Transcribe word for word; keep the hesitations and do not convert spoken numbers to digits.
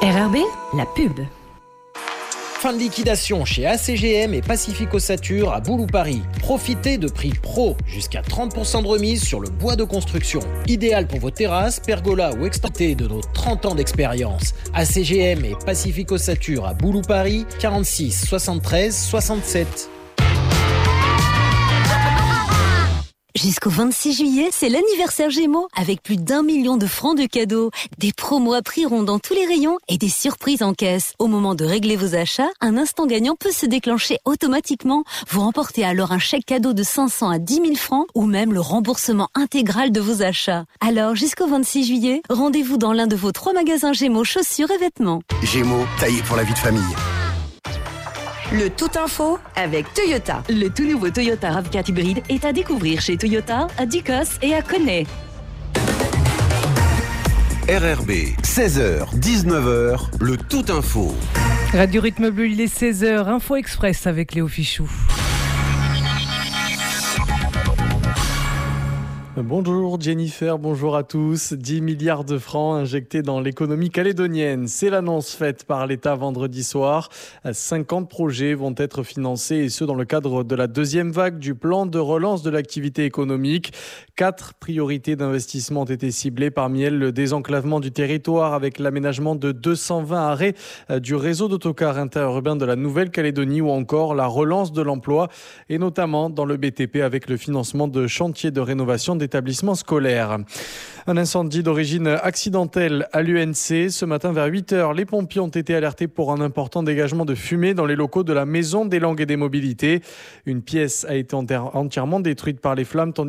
R R B, la pub. Fin de liquidation chez A C G M et Pacific Ossature à Boulou Paris. Profitez de prix pro, jusqu'à trente pour cent de remise sur le bois de construction. Idéal pour vos terrasses, pergolas ou exploité de nos trente ans d'expérience. A C G M et Pacific Ossature à Boulou Paris, quarante-six soixante-treize soixante-sept. Jusqu'au vingt-six juillet, c'est l'anniversaire Gémeaux, avec plus d'un million de francs de cadeaux, des promos à prix rond dans tous les rayons et des surprises en caisse. Au moment de régler vos achats, un instant gagnant peut se déclencher automatiquement. Vous remportez alors un chèque cadeau de cinq cents à dix mille francs ou même le remboursement intégral de vos achats. Alors, jusqu'au vingt-six juillet, rendez-vous dans l'un de vos trois magasins Gémeaux chaussures et vêtements. Gémeaux, taillé pour la vie de famille. Le Tout Info avec Toyota. Le tout nouveau Toyota RAV quatre hybride est à découvrir chez Toyota, à Ducos et à Connay. R R B, seize heures, dix-neuf heures, le Tout Info. Radio Rythme Bleu, il est seize heures, Info Express avec Léo Fichou. Bonjour Jennifer, bonjour à tous. dix milliards de francs injectés dans l'économie calédonienne. C'est l'annonce faite par l'État vendredi soir. cinquante projets vont être financés et ce dans le cadre de la deuxième vague du plan de relance de l'activité économique. Quatre priorités d'investissement ont été ciblées, parmi elles le désenclavement du territoire avec l'aménagement de deux cent vingt arrêts du réseau d'autocars interurbains de la Nouvelle-Calédonie ou encore la relance de l'emploi et notamment dans le B T P avec le financement de chantiers de rénovation d'établissements scolaires. Un incendie d'origine accidentelle à l'U N C. Ce matin vers huit heures, les pompiers ont été alertés pour un important dégagement de fumée dans les locaux de la Maison des langues et des mobilités. Une pièce a été entièrement détruite par les flammes, tandis